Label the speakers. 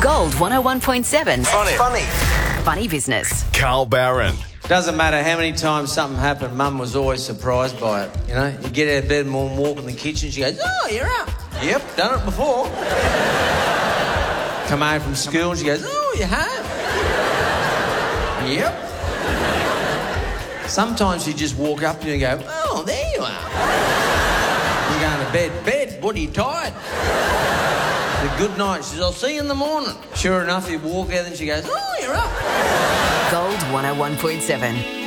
Speaker 1: Gold 101.7.
Speaker 2: Funny.
Speaker 1: Funny business.
Speaker 3: Carl Barron.
Speaker 4: Doesn't matter how many times something happened, Mum was always surprised by it. You know, you get out of bed and walk in the kitchen, she goes, "Oh, you're up." "Yep, done it before." Come home from school and she goes, "Oh, you're home." "Yep." Sometimes you just walk up to you and go, "Oh, there you are." You're going to bed. "Bed, what are you tired?" "A good night." She says, "I'll see you in the morning." Sure enough, you walk out and she goes, "Oh, you're up."
Speaker 1: Gold 101.7.